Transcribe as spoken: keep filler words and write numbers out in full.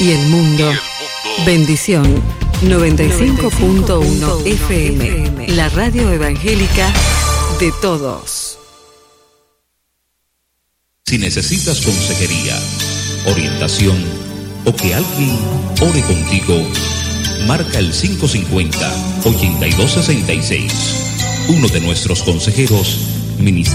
y el mundo. Bendición noventa y cinco punto uno F M, la radio evangélica de todos. Si necesitas consejería, orientación o que alguien ore contigo, marca el cinco cincuenta, ochenta y dos sesenta y seis. Uno de nuestros consejeros ministra